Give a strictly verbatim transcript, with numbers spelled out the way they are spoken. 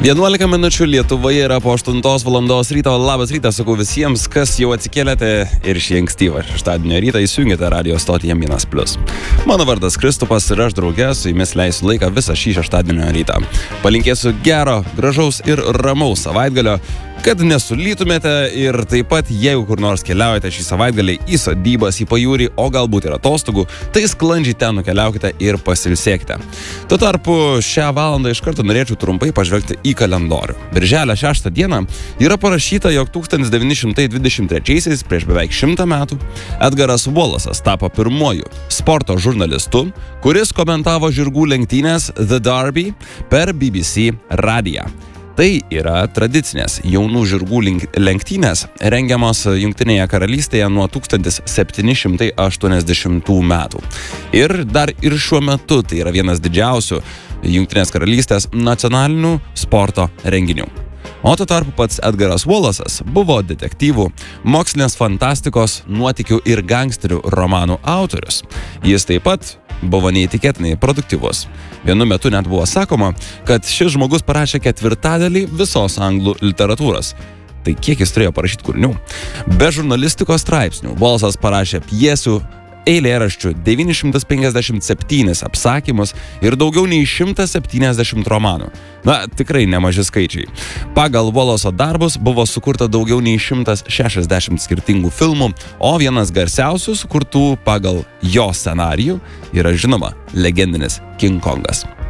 vienuolika minučių Lietuvoje yra po aštuntos valandos ryto. Labas rytas, sakau visiems, kas jau atsikėlėte ir šį ankstyvą šeštadienio rytą įsijungėte radio stotį M vienas plius. Mano vardas Kristupas ir aš drauge su jumis leisiu laiką visą šį šeštadienio rytą. Palinkėsiu gero, gražaus ir ramaus savaitgalio, kad nesulytumėte ir taip pat, jeigu kur nors keliaujate šį savaitgalį į sodybas, į pajūrį, o galbūt ir atostogų, tai sklandžiai ten nukeliaukite ir pasilsėkite. Tuo tarpu šią valandą iš karto norėčiau trumpai pažvelgti į kalendorių. Birželio šeštą dieną yra parašyta, jog tūkstantis devyni šimtai dvidešimt trečiaisiais, prieš beveik šimtą metų, Edgaras Wallace'as tapo pirmuoju sporto žurnalistu, kuris komentavo žirgų lenktynės The Derby per B B C radiją. Tai yra tradicinės jaunų žirgų lenktynės, rengiamos Jungtinėje karalystėje nuo tūkstantis septyni šimtai aštuoniasdešimtų metų. Ir dar ir šiuo metu tai yra vienas didžiausių Jungtinės karalystės nacionalinių sporto renginių. O tuo tarpu pats Edgaras Wallace'as buvo detektyvų, mokslinės fantastikos, nuotykių ir gangsterių romanų autorius. Jis taip pat buvo neįtikėtinai produktyvus. Vienu metu net buvo sakoma, kad šis žmogus parašė ketvirtadalį visos anglų literatūros. Tai kiek jis turėjo parašyti kūrinių? Be žurnalistikos straipsnių Wallace'as parašė pjesių, eilėraščių, devynis šimtus penkiasdešimt septynis apsakymus ir daugiau nei šimtas septyniasdešimt romanų. Na, tikrai nemaži skaičiai. Pagal Wallace'o darbus buvo sukurta daugiau nei šimtas šešiasdešimt skirtingų filmų, o vienas garsiausių sukurtų pagal jo scenarijų yra žinoma legendinis King Kongas.